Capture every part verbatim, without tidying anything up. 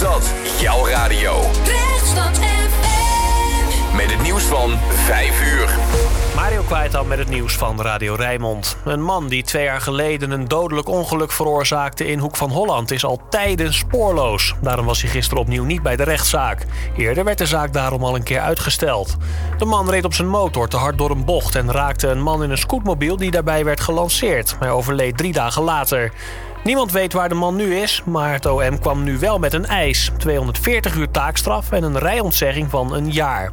dat jouw radio. Rechtsstad F M. Met het nieuws van vijf uur. Mario Kwijtam met het nieuws van Radio Rijnmond. Een man die twee jaar geleden een dodelijk ongeluk veroorzaakte in Hoek van Holland is al tijden spoorloos. Daarom was hij gisteren opnieuw niet bij de rechtszaak. Eerder werd de zaak daarom al een keer uitgesteld. De man reed op zijn motor te hard door een bocht en raakte een man in een scootmobiel die daarbij werd gelanceerd. Hij overleed drie dagen later. Niemand weet waar de man nu is, maar het O M kwam nu wel met een eis. tweehonderdveertig uur taakstraf en een rijontzegging van een jaar.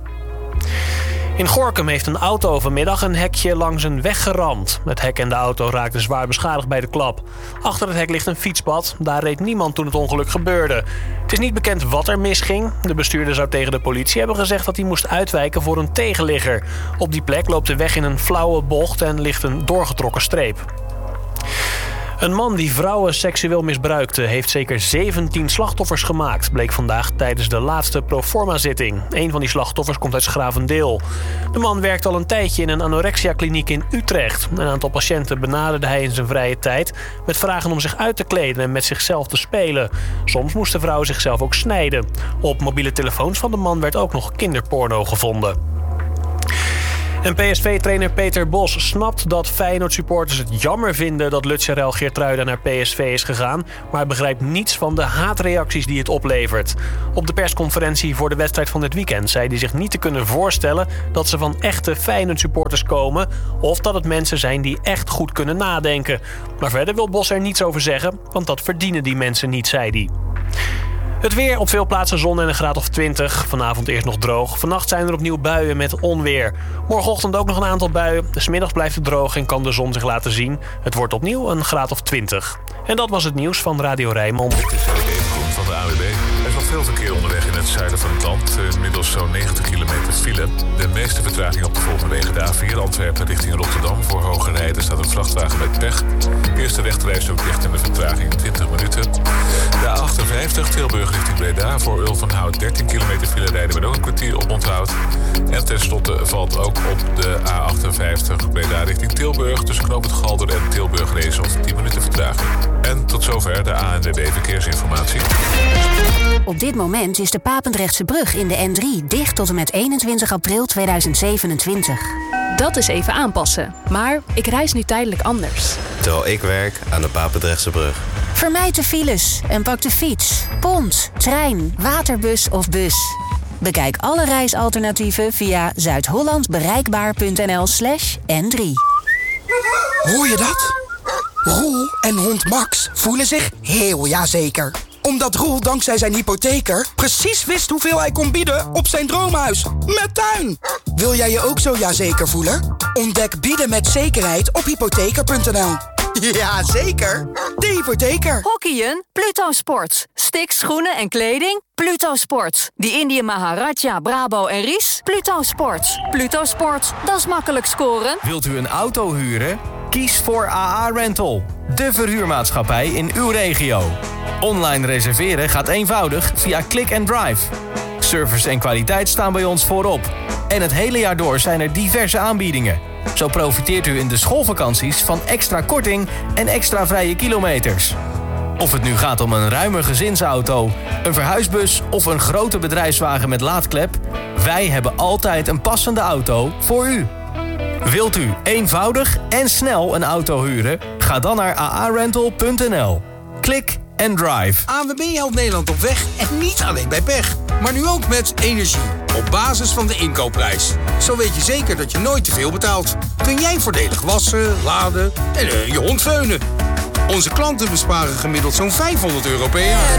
In Gorinchem heeft een auto vanmiddag een hekje langs een weg geramd. Het hek en de auto raakten zwaar beschadigd bij de klap. Achter het hek ligt een fietspad. Daar reed niemand toen het ongeluk gebeurde. Het is niet bekend wat er misging. De bestuurder zou tegen de politie hebben gezegd dat hij moest uitwijken voor een tegenligger. Op die plek loopt de weg in een flauwe bocht en ligt een doorgetrokken streep. Een man die vrouwen seksueel misbruikte heeft zeker zeventien slachtoffers gemaakt, bleek vandaag tijdens de laatste proforma-zitting. Een van die slachtoffers komt uit 's Gravendeel. De man werkt al een tijdje in een anorexia-kliniek in Utrecht. Een aantal patiënten benaderde hij in zijn vrije tijd met vragen om zich uit te kleden en met zichzelf te spelen. Soms moesten vrouwen zichzelf ook snijden. Op mobiele telefoons van de man werd ook nog kinderporno gevonden. En P S V-trainer Peter Bos snapt dat Feyenoord-supporters het jammer vinden dat Lutjarel Geertruida naar P S V is gegaan, maar hij begrijpt niets van de haatreacties die het oplevert. Op de persconferentie voor de wedstrijd van dit weekend zei hij zich niet te kunnen voorstellen dat ze van echte Feyenoord-supporters komen of dat het mensen zijn die echt goed kunnen nadenken. Maar verder wil Bos er niets over zeggen, want dat verdienen die mensen niet, zei hij. Het weer, op veel plaatsen zon en een graad of twintig. Vanavond eerst nog droog. Vannacht zijn er opnieuw buien met onweer. Morgenochtend ook nog een aantal buien. 'S Middags blijft het droog en kan de zon zich laten zien. Het wordt opnieuw een graad of twintig. En dat was het nieuws van Radio Rijnmond. Dit is Erik Evengroen van de A W B. Er is nog veel verkeer onderweg in het zuiden van het land. Inmiddels zo'n negentig kilometer file. De meeste vertraging op de volgende wegen. De A vier Antwerpen richting Rotterdam. Voor Hoge Rijden staat een vrachtwagen met pech. Eerste rechterreis ook dicht in de vertraging twintig minuten. De A achtenvijftig Tilburg richting Breda. Voor Ulvenhout dertien kilometer file rijden met ook een kwartier op onthoud. En tenslotte valt ook op de A achtenvijftig Breda richting Tilburg. Tussen Knoop het Galder en Tilburg Race of tien minuten vertraging. En tot zover de A N W B Verkeersinformatie. Op dit moment is de Papendrechtse brug in de N drie dicht tot en met eenentwintig april tweeduizend zevenentwintig. Dat is even aanpassen. Maar ik reis nu tijdelijk anders. Terwijl ik werk aan de Papendrechtse brug. Vermijd de files en pak de fiets, pont, trein, waterbus of bus. Bekijk alle reisalternatieven via zuidhollandbereikbaar.nl slash N3. Hoor je dat? Roel en hond Max voelen zich heel jazeker. Omdat Roel dankzij zijn hypotheker precies wist hoeveel hij kon bieden op zijn droomhuis. Met tuin! Wil jij je ook zo jazeker voelen? Ontdek bieden met zekerheid op hypotheker punt n l. Ja, zeker. De hypotheker. Hockeyen? Pluto Sports. Sticks, schoenen en kleding? Pluto Sports. Die Indië Maharaja, Brabo en Ries? Pluto Sports. Pluto Sports, dat is makkelijk scoren. Wilt u een auto huren? Kies voor A A Rental. De verhuurmaatschappij in uw regio. Online reserveren gaat eenvoudig via Click and Drive. Service en kwaliteit staan bij ons voorop. En het hele jaar door zijn er diverse aanbiedingen. Zo profiteert u in de schoolvakanties van extra korting en extra vrije kilometers. Of het nu gaat om een ruime gezinsauto, een verhuisbus of een grote bedrijfswagen met laadklep, wij hebben altijd een passende auto voor u. Wilt u eenvoudig en snel een auto huren? Ga dan naar a a rental punt n l. Klik en drive. A N W B helpt Nederland op weg en niet alleen bij pech. Maar nu ook met energie. Op basis van de inkoopprijs. Zo weet je zeker dat je nooit te veel betaalt. Kun jij voordelig wassen, laden en uh, je hond veunen. Onze klanten besparen gemiddeld zo'n vijfhonderd euro per jaar.